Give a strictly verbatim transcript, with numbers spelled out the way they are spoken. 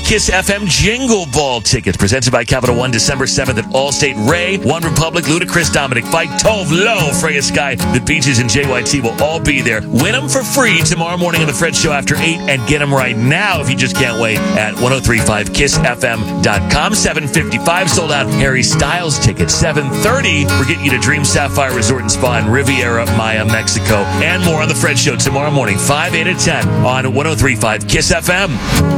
Kiss F M Jingle Ball tickets presented by Capital One December seventh at Allstate. Ray, One Republic, Ludacris, Dominic Fike, Tove Lo, Freya Sky, The Beaches, and J Y T will all be there. Win them for free tomorrow morning on The Fred Show after eight, and get them right now if you just can't wait at ten thirty-five kiss f m dot com. seven fifty-five sold out Harry Styles tickets. seven thirty, we're getting you to Dream Sapphire Resort and Spa in Riviera Maya, Mexico. And more on The Fred Show tomorrow morning, five, eight, and ten on ten thirty-five Kiss F M.